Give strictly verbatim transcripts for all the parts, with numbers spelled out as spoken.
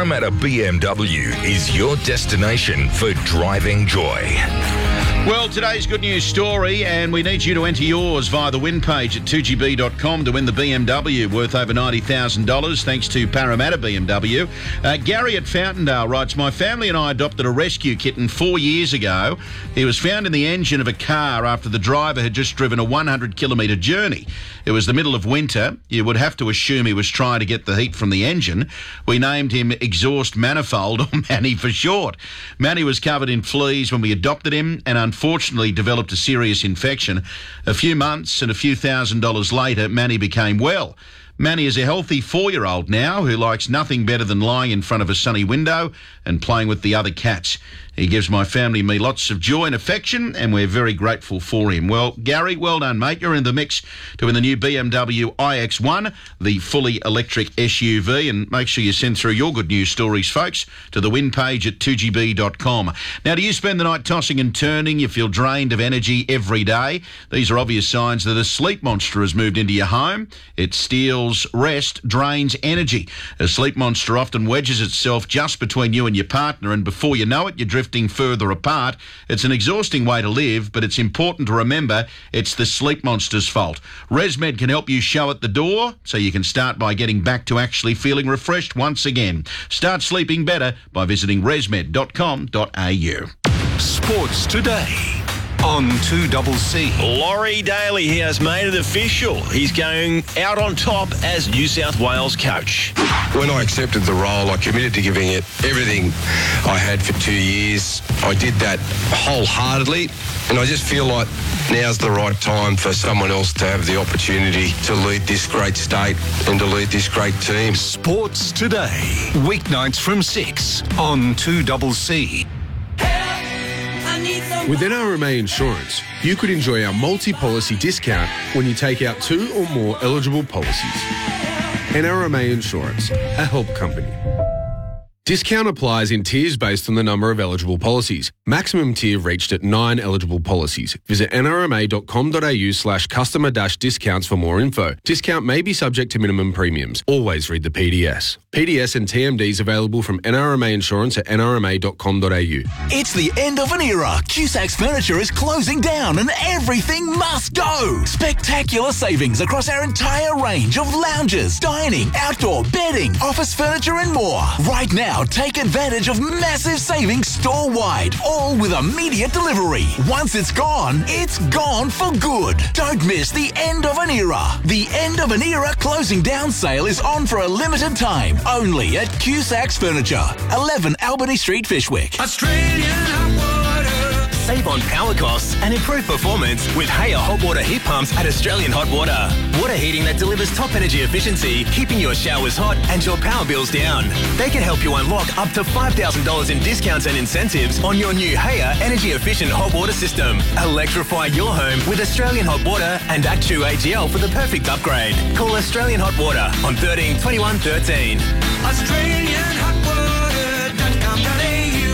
Parramatta B M W is your destination for driving joy. Well, today's good news story, and we need you to enter yours via the win page at two G B dot com to win the B M W worth over ninety thousand dollars, thanks to Parramatta B M W. Uh, Gary at Fountaindale writes, my family and I adopted a rescue kitten four years ago. He was found in the engine of a car after the driver had just driven a one hundred kilometre journey. It was the middle of winter. You would have to assume he was trying to get the heat from the engine. We named him Exhaust Manifold, or Manny for short. Manny was covered in fleas when we adopted him, and unfortunately developed a serious infection. A few months and a few thousand dollars later, Manny became well. Manny is a healthy four-year-old now who likes nothing better than lying in front of a sunny window and playing with the other cats. He gives my family and me lots of joy and affection, and we're very grateful for him. Well, Gary, well done, mate. You're in the mix to win the new B M W i X one, the fully electric S U V, and make sure you send through your good news stories, folks, to the win page at two G B dot com. Now, do you spend the night tossing and turning? You feel drained of energy every day? These are obvious signs that a sleep monster has moved into your home. It steals rest, drains energy. A sleep monster often wedges itself just between you and your partner, and before you know it, you're drifting further apart. It's an exhausting way to live, but it's important to remember it's the sleep monster's fault. ResMed can help you show it the door, so you can start by getting back to actually feeling refreshed once again. Start sleeping better by visiting resmed dot com dot a u. Sports Today on two C C. Laurie Daly, he has made it official. He's going out on top as New South Wales coach. When I accepted the role, I committed to giving it everything I had for two years. I did that wholeheartedly, and I just feel like now's the right time for someone else to have the opportunity to lead this great state and to lead this great team. Sports Today, weeknights from six on two C C. With N R M A Insurance, you could enjoy our multi-policy discount when you take out two or more eligible policies. N R M A Insurance, a help company. Discount applies in tiers based on the number of eligible policies. Maximum tier reached at nine eligible policies. Visit n r m a dot com dot a u slash customer dash discounts for more info. Discount may be subject to minimum premiums. Always read the P D S. P D S and T M Ds available from N R M A Insurance at n r m a dot com dot a u. It's the end of an era. Cusac's Furniture is closing down and everything must go. Spectacular savings across our entire range of lounges, dining, outdoor, bedding, office furniture and more. Right now, take advantage of massive savings store-wide, all with immediate delivery. Once it's gone, it's gone for good. Don't miss the end of an era. The end of an era closing down sale is on for a limited time, only at Cusac's Furniture, eleven Albany Street, Fishwick. Australian hot water. Save on power costs and improve performance with Haier hot water heat pumps at Australian Hot Water. Water heating that delivers top energy efficiency, keeping your showers hot and your power bills down. They can help you unlock up to five thousand dollars in discounts and incentives on your new Haier energy efficient hot water system. Electrify your home with Australian Hot Water and Actu A G L for the perfect upgrade. Call Australian Hot Water on thirteen twenty-one thirteen. Australian hot water dot com dot a u.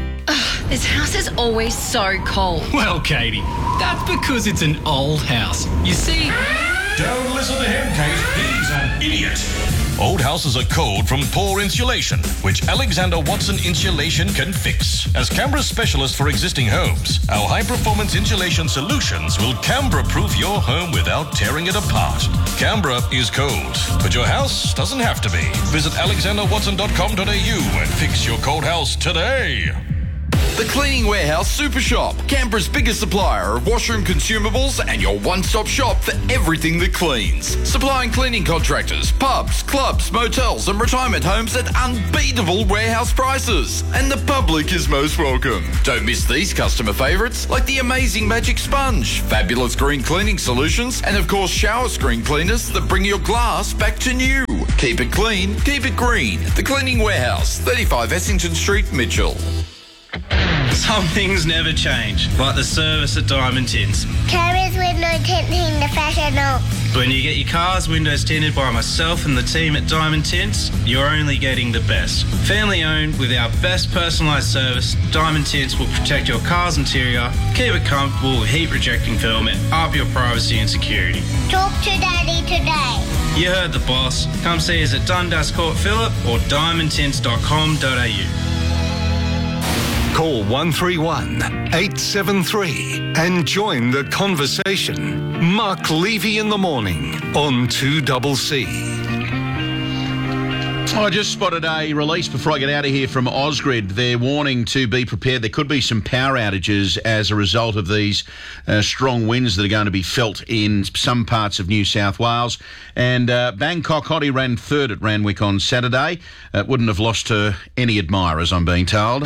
This house is always so cold. Well, Katie, that's because it's an old house. You see... Don't listen to him, Kate. He's an idiot. Old houses are cold from poor insulation, which Alexander Watson Insulation can fix. As Canberra's specialist for existing homes, our high-performance insulation solutions will Canberra-proof your home without tearing it apart. Canberra is cold, but your house doesn't have to be. Visit alexander watson dot com dot a u and fix your cold house today. The Cleaning Warehouse Super Shop, Canberra's biggest supplier of washroom consumables and your one-stop shop for everything that cleans. Supplying cleaning contractors, pubs, clubs, motels and retirement homes at unbeatable warehouse prices. And the public is most welcome. Don't miss these customer favourites like the amazing Magic Sponge, fabulous green cleaning solutions and of course shower screen cleaners that bring your glass back to new. Keep it clean, keep it green. The Cleaning Warehouse, thirty-five Essington Street, Mitchell. Some things never change, like the service at Diamond Tins. Carers with no tinting the fashion. When you get your car's windows tinted by myself and the team at Diamond Tints, you're only getting the best. Family owned with our best personalised service, Diamond Tints will protect your car's interior, keep it comfortable with heat rejecting film and up your privacy and security. Talk to Daddy today. You heard the boss. Come see us at Dundas Court Phillip or diamond tints dot com dot a u. Call one three one, eight seven three and join the conversation. Mark Levy in the morning on two C C. I just spotted a release before I get out of here from Ausgrid. They're warning to be prepared. There could be some power outages as a result of these uh, strong winds that are going to be felt in some parts of New South Wales. And uh, Bangkok Hottie ran third at Randwick on Saturday. Uh, wouldn't have lost to any admirers, I'm being told.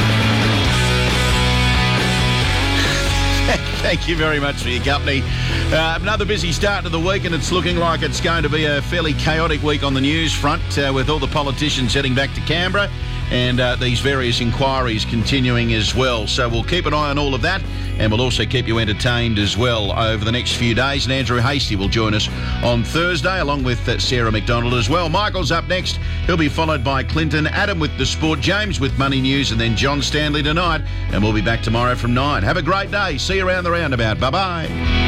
Thank you very much for your company. Uh, another busy start to the week, and it's looking like it's going to be a fairly chaotic week on the news front uh, with all the politicians heading back to Canberra and uh, these various inquiries continuing as well. So we'll keep an eye on all of that, and we'll also keep you entertained as well over the next few days. And Andrew Hasty will join us on Thursday, along with uh, Sarah McDonald as well. Michael's up next. He'll be followed by Clinton, Adam with the sport, James with money news, and then John Stanley tonight. And we'll be back tomorrow from nine. Have a great day. See you around the roundabout. Bye-bye.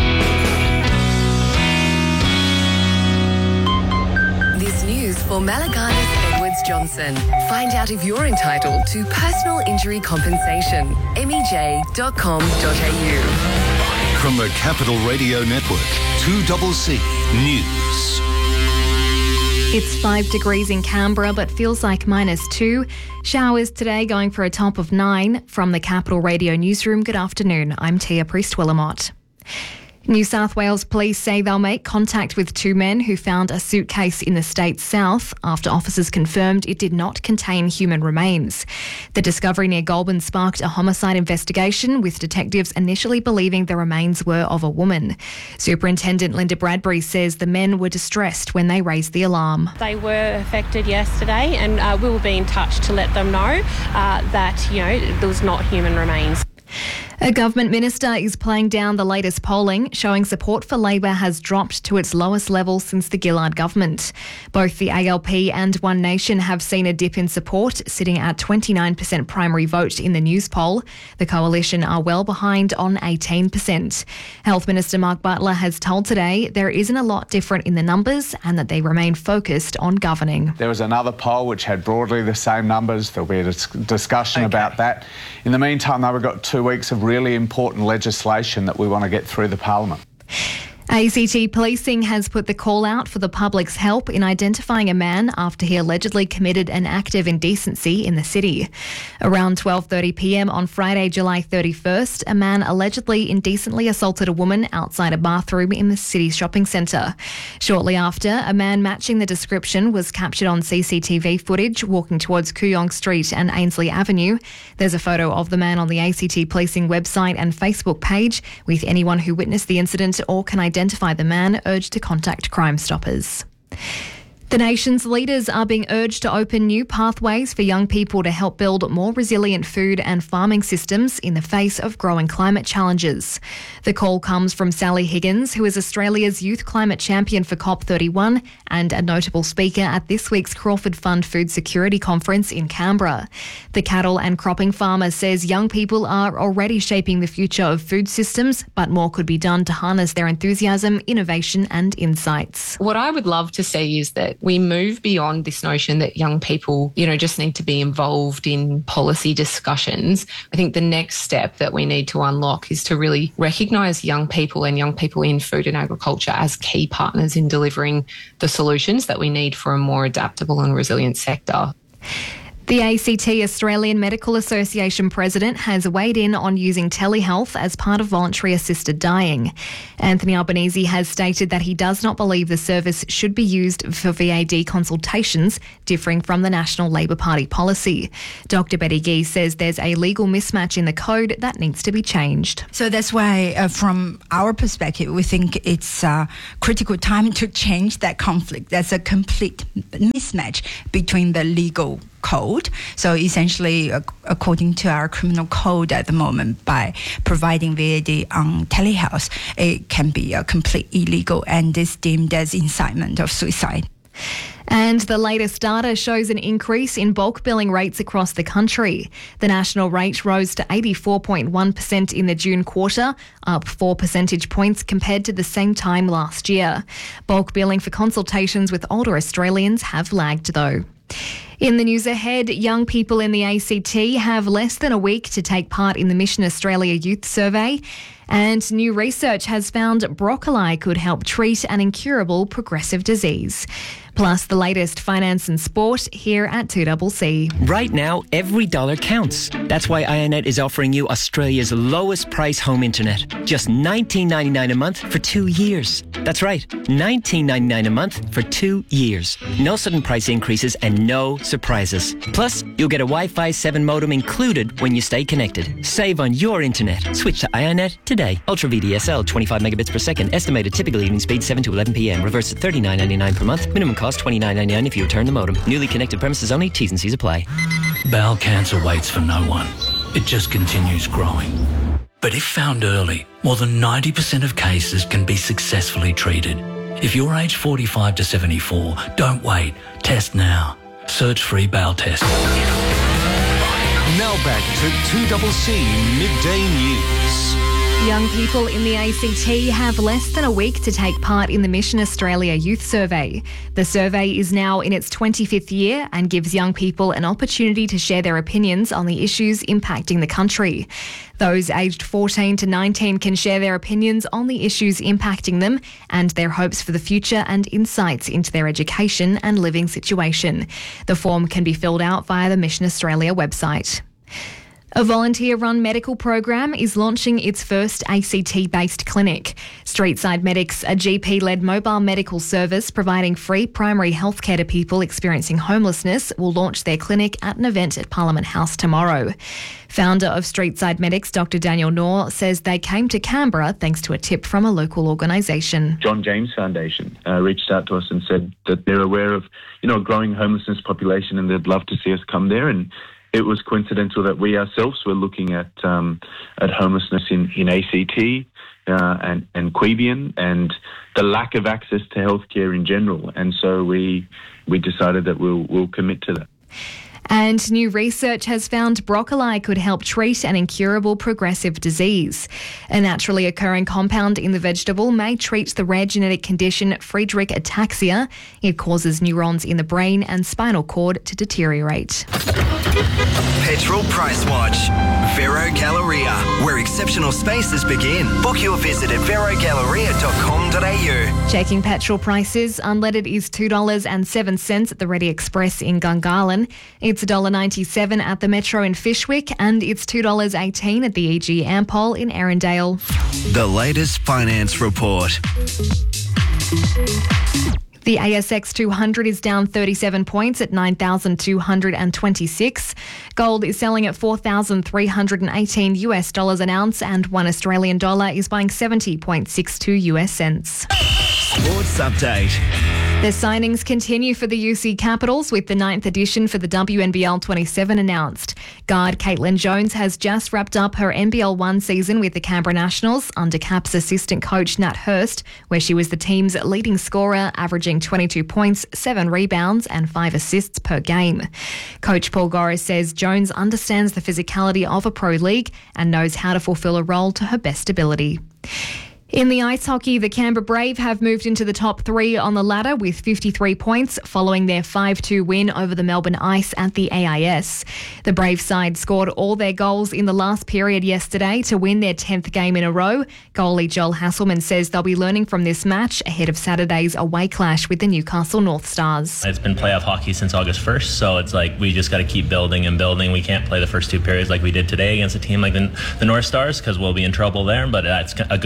This news for Malaganas Edwards Johnson. Find out if you're entitled to personal injury compensation. m e j dot com dot a u. From the Capital Radio Network, two C C News. It's five degrees in Canberra, but feels like minus two. Showers today going for a top of nine. From the Capital Radio Newsroom, good afternoon. I'm Tia Priest-Willamot. New South Wales police say they'll make contact with two men who found a suitcase in the state's south after officers confirmed it did not contain human remains. The discovery near Goulburn sparked a homicide investigation, with detectives initially believing the remains were of a woman. Superintendent Linda Bradbury says the men were distressed when they raised the alarm. They were affected yesterday, and uh, we will be in touch to let them know uh, that, you know, there was not human remains. A government minister is playing down the latest polling, showing support for Labor has dropped to its lowest level since the Gillard government. Both the A L P and One Nation have seen a dip in support, sitting at twenty-nine percent primary vote in the News poll. The Coalition are well behind on eighteen percent. Health Minister Mark Butler has told Today there isn't a lot different in the numbers and that they remain focused on governing. There was another poll which had broadly the same numbers. There'll be a dis- discussion okay. about that. In the meantime, though, we've got two weeks of really important legislation that we want to get through the Parliament. A C T Policing has put the call out for the public's help in identifying a man after he allegedly committed an act of indecency in the city. Around twelve thirty p m on Friday, July thirty-first, a man allegedly indecently assaulted a woman outside a bathroom in the city shopping centre. Shortly after, a man matching the description was captured on C C T V footage walking towards Kooyong Street and Ainsley Avenue. There's a photo of the man on the A C T Policing website and Facebook page, with anyone who witnessed the incident or can identify Identify the man urged to contact Crime Stoppers. The nation's leaders are being urged to open new pathways for young people to help build more resilient food and farming systems in the face of growing climate challenges. The call comes from Sally Higgins, who is Australia's youth climate champion for COP thirty-one and a notable speaker at this week's Crawford Fund Food Security Conference in Canberra. The cattle and cropping farmer says young people are already shaping the future of food systems, but more could be done to harness their enthusiasm, innovation and insights. What I would love to see is that we move beyond this notion that young people, you know, just need to be involved in policy discussions. I think the next step that we need to unlock is to really recognise young people and young people in food and agriculture as key partners in delivering the solutions that we need for a more adaptable and resilient sector. The A C T Australian Medical Association president has weighed in on using telehealth as part of voluntary assisted dying. Anthony Albanese has stated that he does not believe the service should be used for V A D consultations, differing from the National Labor Party policy. Doctor Betty Gee says there's a legal mismatch in the code that needs to be changed. So that's why, uh, from our perspective, we think it's a critical time to change that conflict. There's a complete mismatch between the legal code. So essentially, uh, according to our criminal code at the moment, by providing V A D on telehealth, it can be a complete illegal and is deemed as incitement of suicide. And the latest data shows an increase in bulk billing rates across the country. The national rate rose to eighty-four point one percent in the June quarter, up four percentage points compared to the same time last year. Bulk billing for consultations with older Australians have lagged though. In the news ahead, young people in the A C T have less than a week to take part in the Mission Australia Youth Survey. And new research has found broccoli could help treat an incurable progressive disease. Plus the latest finance and sport here at two C C. Right now, every dollar counts. That's why Ionet is offering you Australia's lowest price home internet. Just nineteen ninety-nine a month for two years. That's right, nineteen ninety-nine a month for two years. No sudden price increases and no surprises. Plus, you'll get a Wi-Fi seven modem included when you stay connected. Save on your internet. Switch to Ionet today. Ultra V D S L, twenty-five megabits per second. Estimated typical evening speed seven to eleven p.m. Reverse at thirty-nine ninety-nine per month. Minimum cost twenty-nine ninety-nine if you return the modem. Newly connected premises only. T's and C's apply. Bowel cancer waits for no one. It just continues growing. But if found early, more than ninety percent of cases can be successfully treated. If you're aged forty-five to seventy-four, don't wait. Test now. Search free bowel test. Now back to two C C Midday News. Young people in the A C T have less than a week to take part in the Mission Australia Youth Survey. The survey is now in its twenty-fifth year and gives young people an opportunity to share their opinions on the issues impacting the country. Those aged fourteen to nineteen can share their opinions on the issues impacting them and their hopes for the future and insights into their education and living situation. The form can be filled out via the Mission Australia website. A volunteer-run medical program is launching its first A C T-based clinic. Streetside Medics, a G P-led mobile medical service providing free primary healthcare to people experiencing homelessness, will launch their clinic at an event at Parliament House tomorrow. Founder of Streetside Medics, Doctor Daniel Knorr, says they came to Canberra thanks to a tip from a local organisation. John James Foundation uh, reached out to us and said that they're aware of, you know, a growing homelessness population and they'd love to see us come there. And it was coincidental that we ourselves were looking at um, at homelessness in, in A C T uh, and, and Queanbeyan and the lack of access to healthcare in general. And so we we decided that we'll we'll commit to that. And new research has found broccoli could help treat an incurable progressive disease. A naturally occurring compound in the vegetable may treat the rare genetic condition Friedreich ataxia. It causes neurons in the brain and spinal cord to deteriorate. Petrol Price Watch. Vero Galleria, where exceptional spaces begin. Book your visit at vero galleria dot com dot a u. Checking petrol prices, unleaded is two dollars and seven cents at the Ready Express in Gungahlin. It's one dollar ninety-seven at the Metro in Fishwick, and it's two dollars eighteen at the E G Ampol in Erindale. The latest finance report. The A S X two hundred is down thirty-seven points at nine thousand two hundred twenty-six. Gold is selling at four thousand three hundred eighteen U S dollars an ounce, and one Australian dollar is buying seventy point six two U S cents. Sports update. The signings continue for the U C Capitals, with the ninth edition for the W N B L twenty-seven announced. Guard Caitlin Jones has just wrapped up her N B L one season with the Canberra Nationals under Caps assistant coach Nat Hurst, where she was the team's leading scorer, averaging twenty-two points, seven rebounds and five assists per game. Coach Paul Goris says Jones understands the physicality of a pro league and knows how to fulfil a role to her best ability. In the ice hockey, the Canberra Brave have moved into the top three on the ladder with fifty-three points following their five two win over the Melbourne Ice at the A I S. The Brave side scored all their goals in the last period yesterday to win their tenth game in a row. Goalie Joel Hasselman says they'll be learning from this match ahead of Saturday's away clash with the Newcastle North Stars. It's been playoff hockey since August first, so it's like we just got to keep building and building. We can't play the first two periods like we did today against a team like the, the North Stars because we'll be in trouble there, but that's a good lesson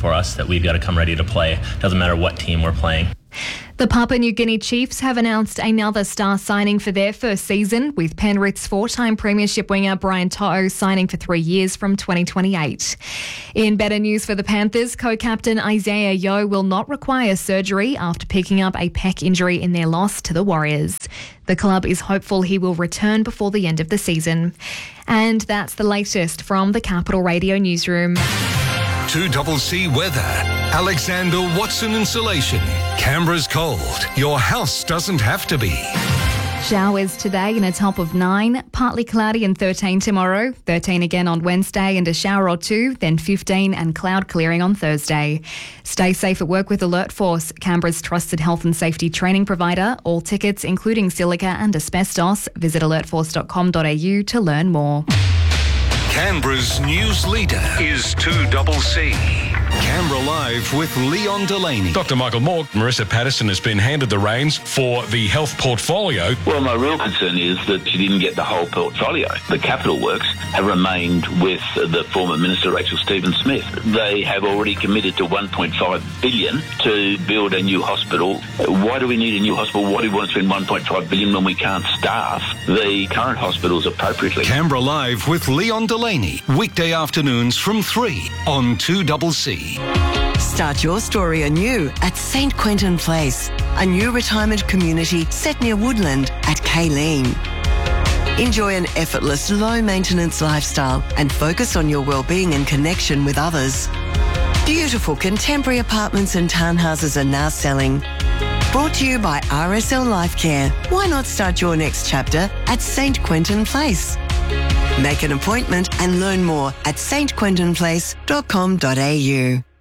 for us that we've got to come ready to play. Doesn't matter what team we're playing. The Papua New Guinea Chiefs have announced another star signing for their first season, with Penrith's four-time premiership winger Brian To'o signing for three years from twenty twenty-eight. In better news for the Panthers, co-captain Isaiah Yeo will not require surgery after picking up a pec injury in their loss to the Warriors. The club is hopeful he will return before the end of the season. And that's the latest from the Capital Radio newsroom. two C weather. Alexander Watson Insulation. Canberra's cold. Your house doesn't have to be. Showers today and a top of nine, partly cloudy and thirteen tomorrow, thirteen again on Wednesday and a shower or two, then fifteen and cloud clearing on Thursday. Stay safe at work with Alert Force, Canberra's trusted health and safety training provider. All tickets, including silica and asbestos, visit alert force dot com dot a u to learn more. Canberra's news leader is two C. Canberra Live with Leon Delaney. Doctor Michael Moore, Marissa Patterson has been handed the reins for the health portfolio. Well, my real concern is that she didn't get the whole portfolio. The capital works have remained with the former Minister Rachel Stephen-Smith. They have already committed to one point five billion dollars to build a new hospital. Why do we need a new hospital? Why do we want to spend one point five billion dollars when we can't staff the current hospitals appropriately? Canberra Live with Leon Delaney. Weekday afternoons from three on two C. Start your story anew at Saint Quentin Place, a new retirement community set near Woodland at Kayleen. Enjoy an effortless, low-maintenance lifestyle and focus on your well-being and connection with others. Beautiful contemporary apartments and townhouses are now selling. Brought to you by R S L Life Care. Why not start your next chapter at Saint Quentin Place? Make an appointment and learn more at s t quentin place dot com dot a u.